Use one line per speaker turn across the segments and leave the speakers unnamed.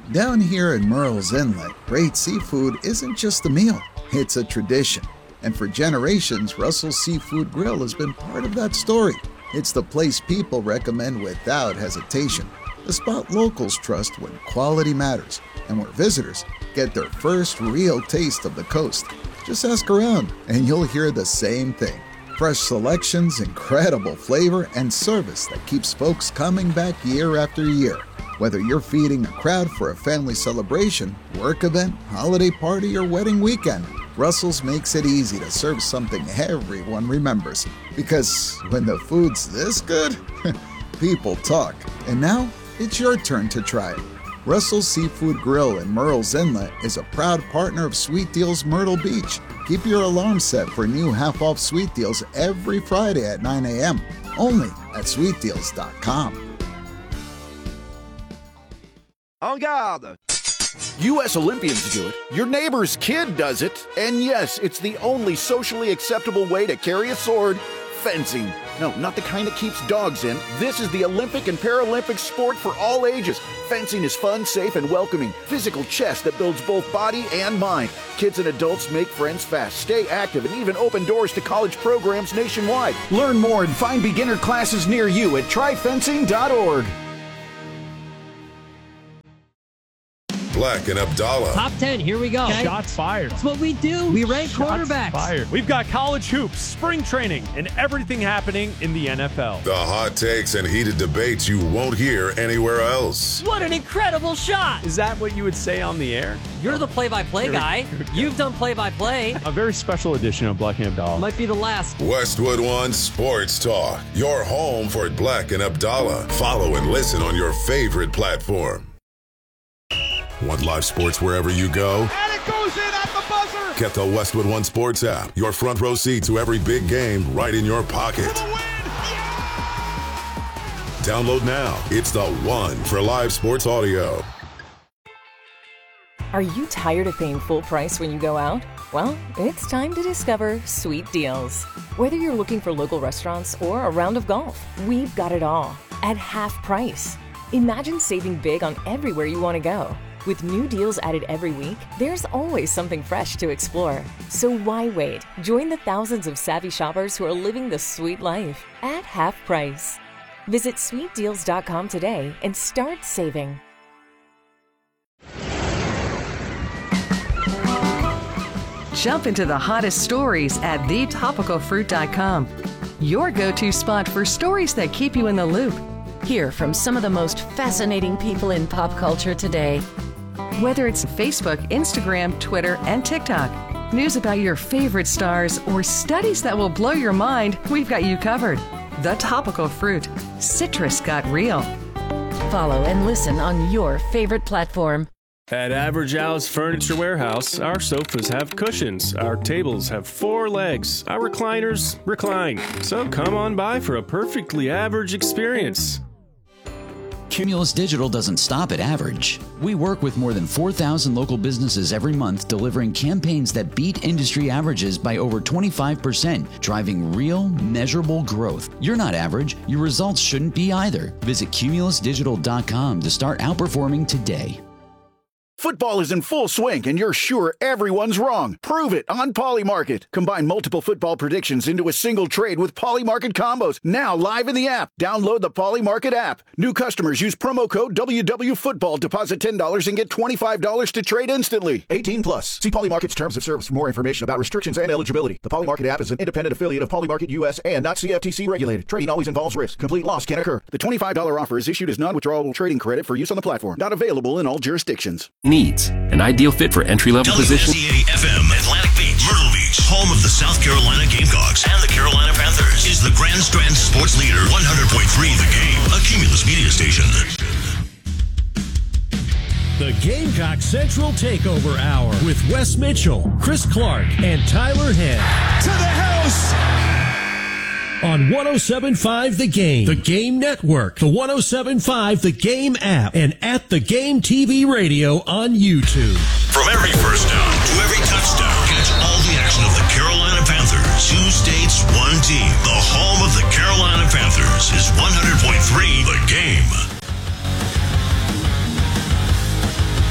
Down here in Murrells Inlet, great seafood isn't just a meal, it's a tradition. And for generations, Russell's Seafood Grill has been part of that story. It's the place people recommend without hesitation, the spot locals trust when quality matters, and where visitors get their first real taste of the coast. Just ask around, and you'll hear the same thing. Fresh selections, incredible flavor, and service that keeps folks coming back year after year. Whether you're feeding a crowd for a family celebration, work event, holiday party, or wedding weekend, Russell's makes it easy to serve something everyone remembers. Because when the food's this good, people talk. And now, it's your turn to try it. Russell's Seafood Grill in Murrells Inlet is a proud partner of Sweet Deals Myrtle Beach. Keep your alarm set for new half-off sweet deals every Friday at 9 a.m. Only at sweetdeals.com.
En garde! U.S. Olympians do it, your neighbor's kid does it, and yes, it's the only socially acceptable way to carry a sword: fencing. No, not the kind that keeps dogs in. This is the Olympic and Paralympic sport for all ages. Fencing is fun, safe, and welcoming. Physical chess that builds both body and mind. Kids and adults make friends fast, stay active, and even open doors to college programs nationwide. Learn more and find beginner classes near you at tryfencing.org.
Black and Abdallah.
Top 10, here we go.
Okay. Shots fired.
That's what we do. We rank quarterbacks.
Fired. We've got college hoops, spring training, and everything happening in the NFL.
The hot takes and heated debates you won't hear anywhere else.
What an incredible shot.
Is that what you would say on the air?
You're the play-by-play guy. You've done play-by-play.
A very special edition of Black and Abdallah.
Might be the last.
Westwood One Sports Talk. Your home for Black and Abdallah. Follow and listen on your favorite platform. Want live sports wherever you go?
And it goes in at the buzzer!
Get the Westwood One Sports app. Your front row seat to every big game right in your pocket.
For the win! Yeah!
Download now. It's the one for live sports audio.
Are you tired of paying full price when you go out? Well, it's time to discover Sweet Deals. Whether you're looking for local restaurants or a round of golf, we've got it all at half price. Imagine saving big on everywhere you want to go. With new deals added every week, there's always something fresh to explore. So why wait? Join the thousands of savvy shoppers who are living the sweet life at half price. Visit sweetdeals.com today and start saving.
Jump into the hottest stories at thetopicalfruit.com. Your go-to spot for stories that keep you in the loop. Hear from some of the most fascinating people in pop culture today. Whether it's Facebook, Instagram, Twitter, and TikTok, news about your favorite stars, or studies that will blow your mind, we've got you covered. The Topical Fruit. Citrus got real.
Follow and listen on your favorite platform.
At Average Al's Furniture Warehouse, our sofas have cushions, our tables have 4 legs, our recliners recline. So come on by for a perfectly average experience.
Cumulus Digital doesn't stop at average. We work with more than 4,000 local businesses every month, delivering campaigns that beat industry averages by over 25%, driving real, measurable growth. You're not average. Your results shouldn't be either. Visit cumulusdigital.com to start outperforming today.
Football is in full swing, and you're sure everyone's wrong. Prove it on Polymarket. Combine multiple football predictions into a single trade with Polymarket combos. Now live in the app. Download the Polymarket app. New customers use promo code WWFootball. Deposit $10 and get $25 to trade instantly. 18 plus. See Polymarket's terms of service for more information about restrictions and eligibility. The Polymarket app is an independent affiliate of Polymarket US and not CFTC regulated. Trading always involves risk. Complete loss can occur. The $25 offer is issued as non-withdrawable trading credit for use on the platform. Not available in all jurisdictions.
Needs. An ideal fit for entry-level position.
WCA-FM, Atlantic Beach, Myrtle Beach, home of the South Carolina Gamecocks and the Carolina Panthers, is the Grand Strand Sports Leader, 100.3 The Game, a Cumulus media station.
The Gamecock Central Takeover Hour with Wes Mitchell, Chris Clark, and Tyler Head.
To the house!
On 107.5 The Game, The Game Network, the 107.5 The Game app, and at The Game TV radio on YouTube.
From every first down to every touchdown, catch all the action of the Carolina Panthers. 2 states, 1 team. The home of the Carolina Panthers is 100.3 The Game.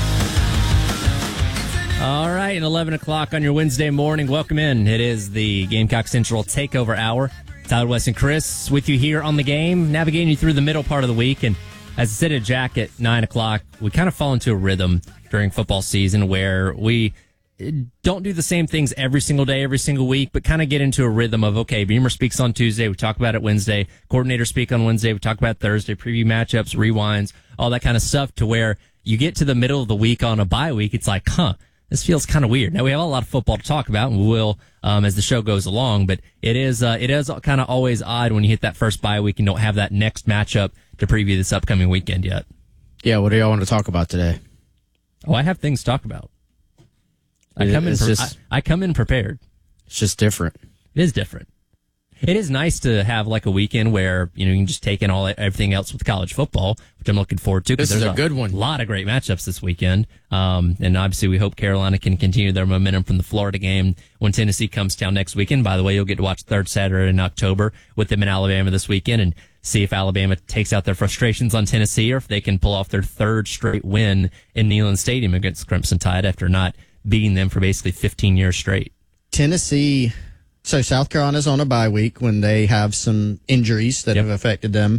right, and 11 o'clock on your Wednesday morning. Welcome in. It is the Gamecock Central Takeover Hour. Tyler West and Chris with you here on the game, navigating you through the middle part of the week. And as I said to Jack at 9 o'clock, we kind of fall into a rhythm during football season where we don't do the same things every single day, every single week, but kind of get into a rhythm of, okay, Beamer speaks on Tuesday, we talk about it Wednesday, coordinator speak on Wednesday, we talk about Thursday, preview matchups, rewinds, all that kind of stuff, to where you get to the middle of the week on a bye week, it's like, this feels kind of weird. Now, we have a lot of football to talk about, and we will as the show goes along, but it is kind of always odd when you hit that first bye week and don't have that next matchup to preview this upcoming weekend yet.
Yeah, what do y'all want to talk about today?
Oh, I have things to talk about. I come in prepared.
It's just different.
It is different. It is nice to have like a weekend where, you can just take in everything else with college football, which I'm looking forward to.
This is a good one.
A lot of great matchups this weekend. And obviously we hope Carolina can continue their momentum from the Florida game when Tennessee comes to town next weekend. By the way, you'll get to watch third Saturday in October with them in Alabama this weekend and see if Alabama takes out their frustrations on Tennessee or if they can pull off their third straight win in Neyland Stadium against Crimson Tide after not beating them for basically 15 years straight.
Tennessee, so South Carolina's on a bye week when they have some injuries that have affected them.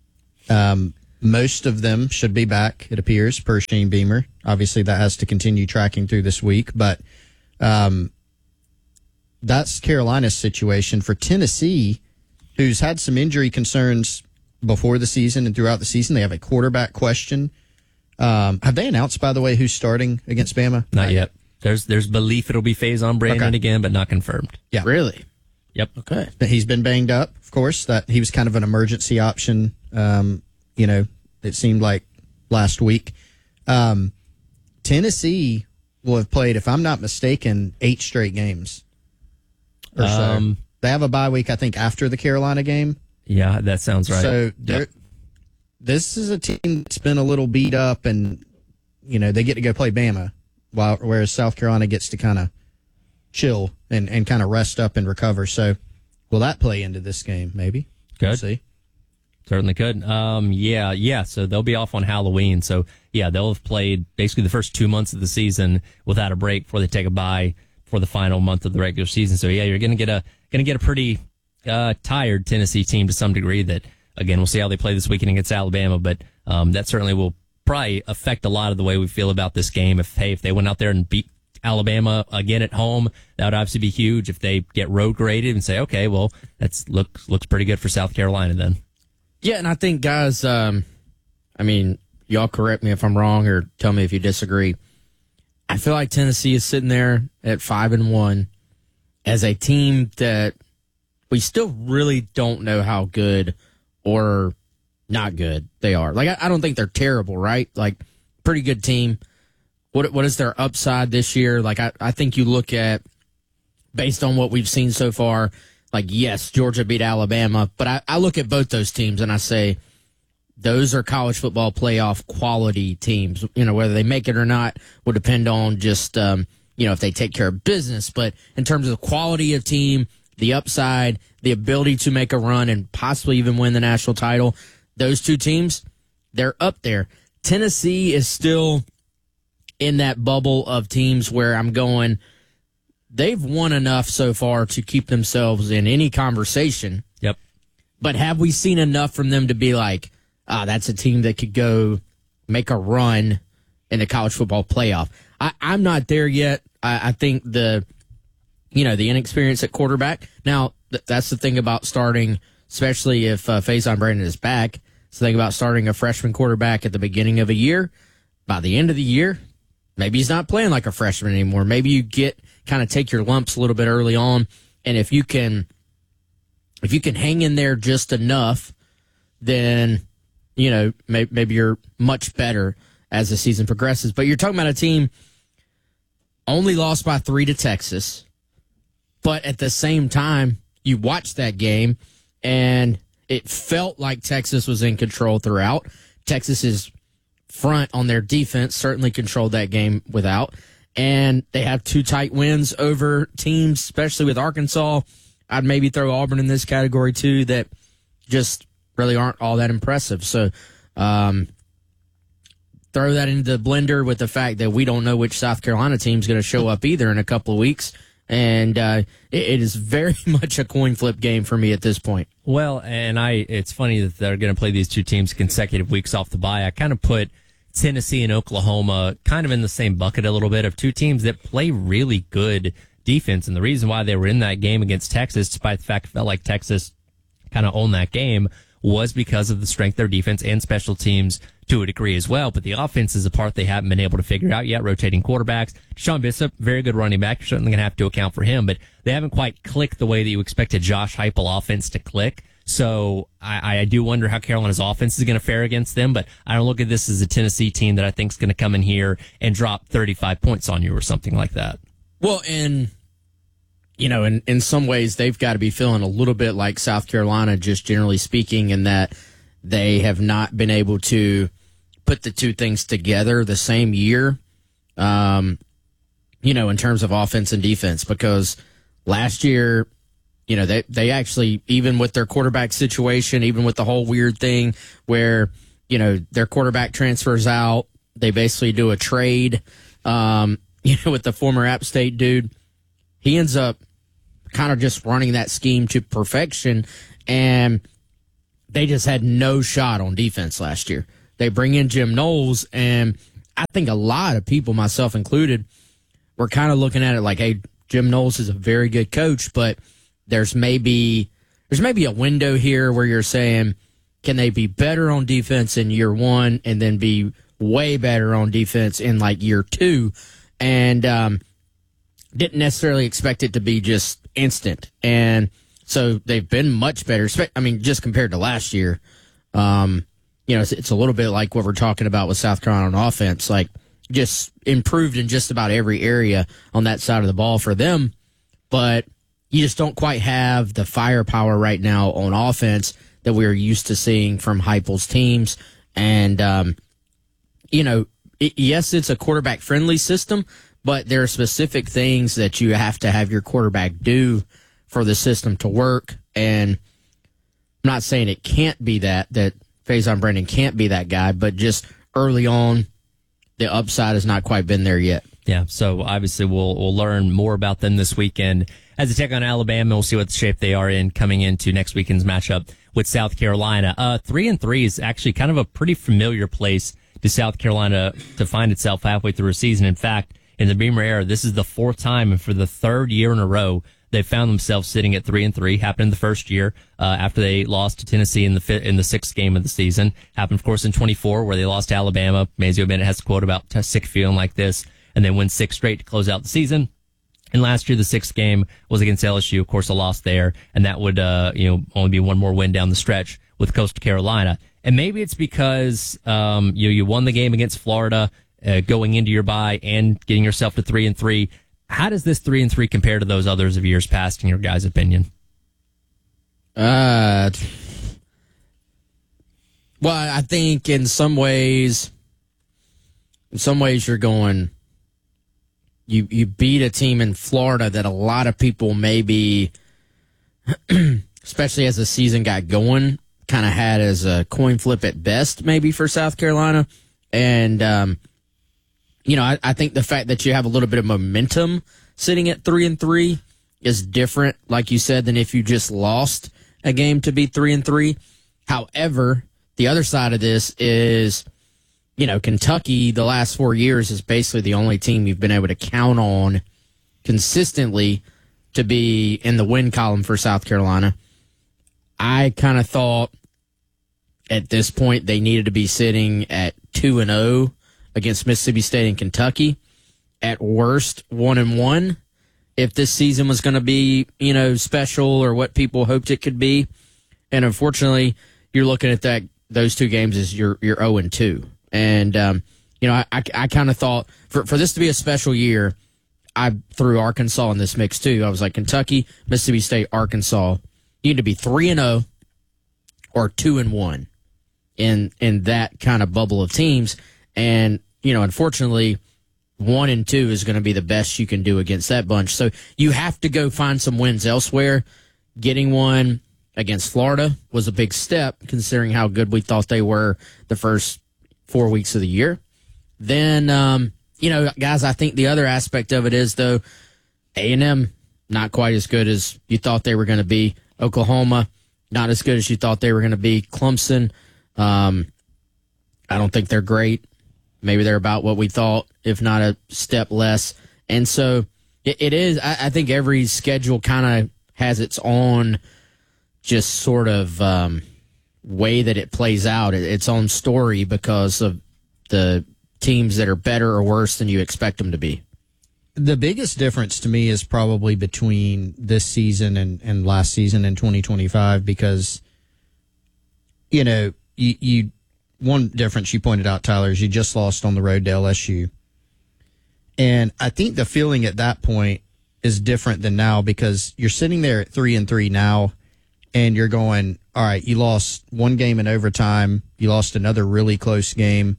Most of them should be back, it appears, per Shane Beamer. Obviously, that has to continue tracking through this week, but that's Carolina's situation. For Tennessee, who's had some injury concerns before the season and throughout the season, they have a quarterback question. Have they announced, by the way, who's starting against Bama?
Not yet. There's belief it'll be Faison Brandon again, but not confirmed.
Yeah.
Really? Yep.
Okay. He's been banged up, of course. That he was kind of an emergency option, it seemed like last week. Tennessee will have played, if I'm not mistaken, 8 straight games or so. They have a bye week, I think, after the Carolina game.
Yeah, that sounds right.
So this is a team that's been a little beat up, and, they get to go play Bama. Whereas South Carolina gets to kind of chill and kind of rest up and recover. So will that play into this game, maybe?
Good.
We'll see.
Certainly could. Yeah. So they'll be off on Halloween. So, yeah, they'll have played basically the first 2 months of the season without a break before they take a bye for the final month of the regular season. So, yeah, you're going to get a pretty tired Tennessee team to some degree that, again, we'll see how they play this weekend against Alabama. But that certainly will probably affect a lot of the way we feel about this game. If they went out there and beat Alabama again at home, that would obviously be huge. If they get road graded and say, okay, well, that's looks pretty good for South Carolina then.
Yeah, and I think, guys, y'all correct me if I'm wrong or tell me if you disagree. I feel like Tennessee is sitting there at 5-1 as a team that we still really don't know how good or not good they are. Like, I don't think they're terrible, right? Like, pretty good team. What is their upside this year? Like, I think you look at, based on what we've seen so far, like, yes, Georgia beat Alabama, but I look at both those teams and I say, those are college football playoff quality teams. Whether they make it or not will depend on just, if they take care of business. But in terms of the quality of team, the upside, the ability to make a run and possibly even win the national title, those two teams, they're up there. Tennessee is still in that bubble of teams where I'm going, they've won enough so far to keep themselves in any conversation.
Yep.
But have we seen enough from them to be like, that's a team that could go make a run in the college football playoff? I'm not there yet. I think the inexperience at quarterback. Now, that's the thing about starting, especially if Faison Brandon is back. It's the thing about starting a freshman quarterback at the beginning of a year. By the end of the year, maybe he's not playing like a freshman anymore. Maybe you kind of take your lumps a little bit early on, and if you can hang in there just enough, then maybe you're much better as the season progresses. But you're talking about a team only lost by 3 to Texas, but at the same time, you watched that game and it felt like Texas was in control throughout. Texas's front on their defense certainly controlled that game without. And they have 2 tight wins over teams, especially with Arkansas. I'd maybe throw Auburn in this category too, that just really aren't all that impressive. So throw that into the blender with the fact that we don't know which South Carolina team's going to show up either in a couple of weeks. And it is very much a coin flip game for me at this point.
Well, and it's funny that they're going to play these two teams consecutive weeks off the bye. I kind of put Tennessee and Oklahoma kind of in the same bucket a little bit of two teams that play really good defense. And the reason why they were in that game against Texas, despite the fact it felt like Texas kind of owned that game, was because of the strength of their defense and special teams to a degree as well. But the offense is a part they haven't been able to figure out yet. Rotating quarterbacks. Deshaun Bishop, very good running back. You're certainly going to have to account for him, but they haven't quite clicked the way that you expect a Josh Heupel offense to click. So I do wonder how Carolina's offense is going to fare against them, but I don't look at this as a Tennessee team that I think is going to come in here and drop 35 points on you or something like that.
Well, and in some ways, they've got to be feeling a little bit like South Carolina, just generally speaking, in that they have not been able to put the two things together the same year, in terms of offense and defense. Because last year, they actually, even with their quarterback situation, even with the whole weird thing where, their quarterback transfers out, they basically do a trade, with the former App State dude. He ends up kind of just running that scheme to perfection, and they just had no shot on defense last year. They bring in Jim Knowles, and I think a lot of people, myself included, were kind of looking at it like, hey, Jim Knowles is a very good coach, but there's maybe a window here where you're saying, can they be better on defense in year one and then be way better on defense in like year two? And didn't necessarily expect it to be just instant. And so they've been much better. Just compared to last year, it's a little bit like what we're talking about with South Carolina on offense, like just improved in just about every area on that side of the ball for them. But you just don't quite have the firepower right now on offense that we're used to seeing from Heupel's teams. And, yes, it's a quarterback-friendly system, but there are specific things that you have to have your quarterback do for the system to work. And I'm not saying it can't be that Faison Brandon can't be that guy, but just early on, the upside has not quite been there yet.
Yeah, so obviously we'll learn more about them this weekend as they take on Alabama. We'll see what shape they are in coming into next weekend's matchup with South Carolina. 3-3 is actually kind of a pretty familiar place to South Carolina to find itself halfway through a season. In fact, in the Beamer era, this is the fourth time, and for the third year in a row, they found themselves sitting at 3-3. Happened in the first year after they lost to Tennessee in the sixth game of the season. Happened, of course, in 24 where they lost to Alabama. Mazio Bennett has a quote about sick feeling like this, and then win 6 straight to close out the season. And last year, the sixth game was against LSU. Of course, a loss there, and that would only be one more win down the stretch with Coastal Carolina. And maybe it's because you won the game against Florida going into your bye and getting yourself to 3-3. How does this 3-3 compare to those others of years past, in your guys' opinion?
Well, I think in some ways you're going. You beat a team in Florida that a lot of people maybe, especially as the season got going, kind of had as a coin flip at best, maybe for South Carolina. And, I think the fact that you have a little bit of momentum sitting at 3-3 is different, like you said, than if you just lost a game to be 3-3. However, the other side of this is, Kentucky, the last 4 years, is basically the only team you've been able to count on consistently to be in the win column for South Carolina. I kind of thought at this point they needed to be sitting at 2-0 against Mississippi State and Kentucky. At worst, 1-1 if this season was going to be, special or what people hoped it could be. And unfortunately, you're looking at those two games as you're 0-2. And, I kind of thought for this to be a special year, I threw Arkansas in this mix too. I was like, Kentucky, Mississippi State, Arkansas, you need to be 3-0 or 2-1 in that kind of bubble of teams. And, unfortunately, 1-2 is going to be the best you can do against that bunch. So you have to go find some wins elsewhere. Getting one against Florida was a big step, considering how good we thought they were the first 4 weeks of the year. Then, guys, I think the other aspect of it is, though, A&M, not quite as good as you thought they were going to be. Oklahoma, not as good as you thought they were going to be. Clemson, I don't think they're great. Maybe they're about what we thought, if not a step less. And so it is, I think every schedule kind of has its own just sort of way that it plays out, its own story because of the teams that are better or worse than you expect them to be.
The biggest difference to me is probably between this season and last season in 2025 because, you one difference you pointed out, Tyler, is you just lost on the road to LSU. And I think the feeling at that point is different than now because you're sitting there at 3-3 now and you're going, all right, you lost one game in overtime. You lost another really close game.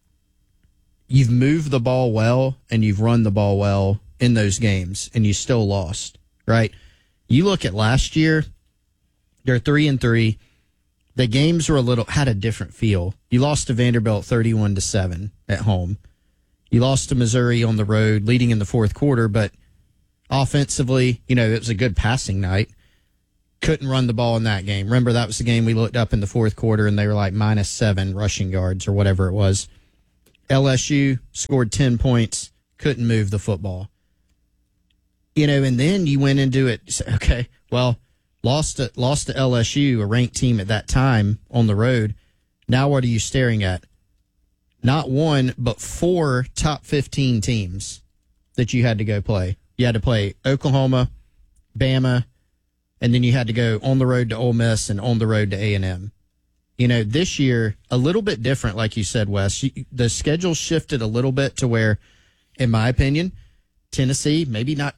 You've moved the ball well and you've run the ball well in those games and you still lost, right? You look at last year, they're 3-3. The games were had a different feel. You lost to Vanderbilt 31-7 at home. You lost to Missouri on the road leading in the fourth quarter, but offensively, it was a good passing night. Couldn't run the ball in that game. Remember, that was the game we looked up in the fourth quarter and they were like -7 rushing yards or whatever it was. LSU scored 10 points, couldn't move the football. And then you went into it, okay, well, lost to LSU, a ranked team at that time on the road. Now what are you staring at? Not one, but 4 top 15 teams that you had to go play. You had to play Oklahoma, Bama, and then you had to go on the road to Ole Miss and on the road to A&M. This year, a little bit different, like you said, Wes. The schedule shifted a little bit to where, in my opinion, Tennessee, maybe not,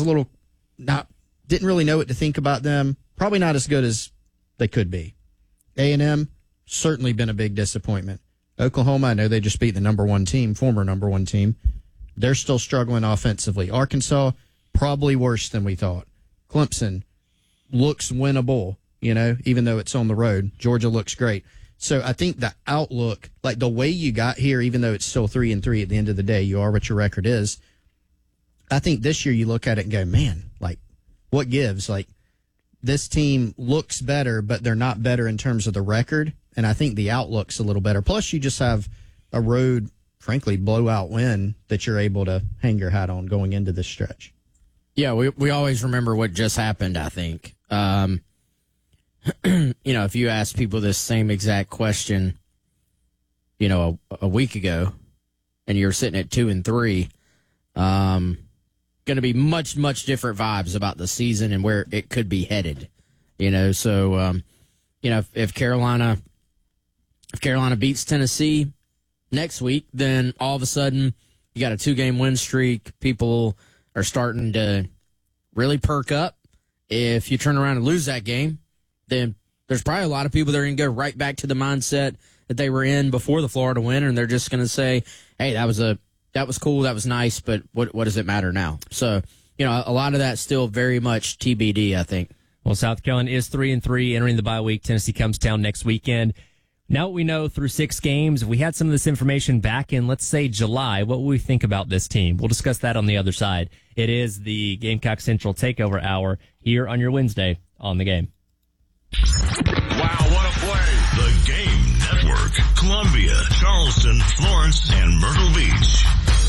didn't really know what to think about them. Probably not as good as they could be. A&M, certainly been a big disappointment. Oklahoma, I know they just beat the former number one team. They're still struggling offensively. Arkansas, probably worse than we thought. Clemson looks winnable, even though it's on the road. Georgia looks great. So I think the outlook, like the way you got here, even though it's still 3-3 at the end of the day, you are what your record is. I think this year you look at it and go, man, like, what gives? Like, this team looks better, but they're not better in terms of the record. And I think the outlook's a little better. Plus, you just have a road, frankly, blowout win that you're able to hang your hat on going into this stretch.
Yeah, we always remember what just happened, I think. If you ask people this same exact question, a week ago, and you're sitting at 2-3, going to be much, much different vibes about the season and where it could be headed. So, if Carolina beats Tennessee next week, then all of a sudden you got a 2-game win streak. People are starting to really perk up. If you turn around and lose that game, then there's probably a lot of people that are going to go right back to the mindset that they were in before the Florida win, and they're just going to say, hey, that was cool, that was nice, but what does it matter now? So, a lot of that's still very much TBD, I think.
Well, South Carolina is 3-3 entering the bye week. Tennessee comes to town next weekend. Now we know through 6 games, if we had some of this information back in, let's say, July, what would we think about this team? We'll discuss that on the other side. It is the Gamecock Central Takeover Hour here on your Wednesday on The Game.
Wow, what a play! The Game Network. Columbia, Charleston, Florence, and Myrtle Beach.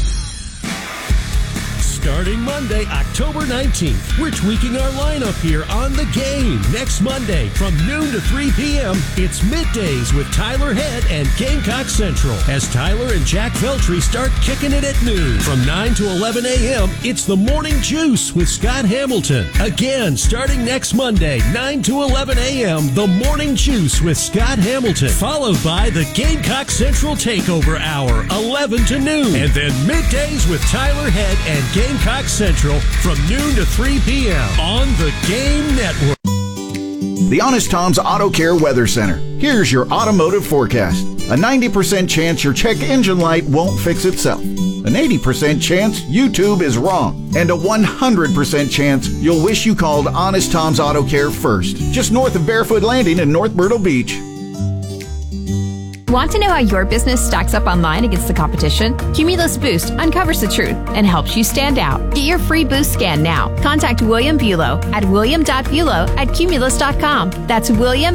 Starting Monday, October 19th, we're tweaking our lineup here on The Game. Next Monday, from noon to 3 p.m., it's Middays with Tyler Head and Gamecock Central. As Tyler and Jack Veltri start kicking it at noon. From 9 to 11 a.m., it's The Morning Juice with Scott Hamilton. Again, starting next Monday, 9 to 11 a.m., The Morning Juice with Scott Hamilton. Followed by the Gamecock Central Takeover Hour, 11 to noon. And then Middays with Tyler Head and Gamecock Central from noon to 3 p.m. on the Game Network.
The Honest Tom's Auto Care Weather Center. Here's your automotive forecast. A 90% chance your check engine light won't fix itself. An 80% chance YouTube is wrong. And a 100% chance you'll wish you called Honest Tom's Auto Care first. Just north of Barefoot Landing in North Myrtle Beach.
Want to know how your business stacks up online against the competition? Cumulus Boost uncovers the truth and helps you stand out. Get your free Boost scan now. Contact William Bulow at william.bulow@cumulus.com. That's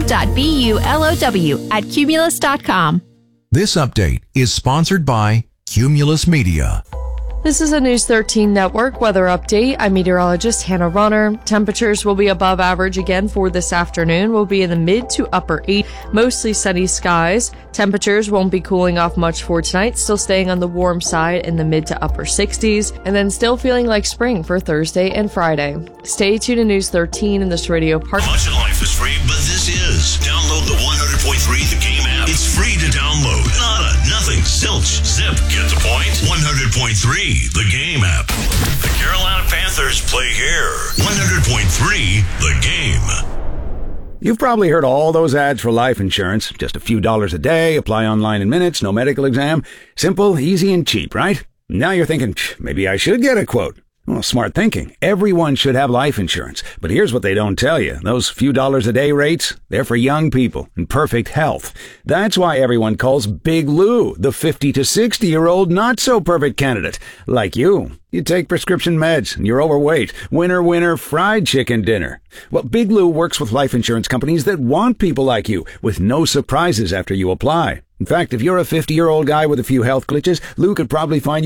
william.bulow@cumulus.com.
This update is sponsored by Cumulus Media.
This is a News 13 Network weather update. I'm meteorologist Hannah Ronner. Temperatures will be above average again for this afternoon. We'll be in the mid to upper 80s, mostly sunny skies. Temperatures won't be cooling off much for tonight, still staying on the warm side in the mid to upper 60s, and then still feeling like spring for Thursday and Friday. Stay tuned to News 13 in this radio park.
Much of life is free, but this is. Download the 100.3 The Game app. It's free to download. Nada, nothing, zilch, zip. Get the point? 100.3 The Game app. The Carolina Panthers play here. 100.3 The Game.
You've probably heard all those ads for life insurance. Just a few dollars a day, apply online in minutes, no medical exam. Simple, easy, and cheap, right? Now you're thinking, maybe I should get a quote. Well, smart thinking. Everyone should have life insurance. But here's what they don't tell you. Those few dollars a day rates, they're for young people in perfect health. That's why everyone calls Big Lou the 50 to 60-year-old not-so-perfect candidate. Like you. You take prescription meds, and you're overweight. Winner, winner, fried chicken dinner. Well, Big Lou works with life insurance companies that want people like you, with no surprises after you apply. In fact, if you're a 50-year-old guy with a few health glitches, Lou could probably find you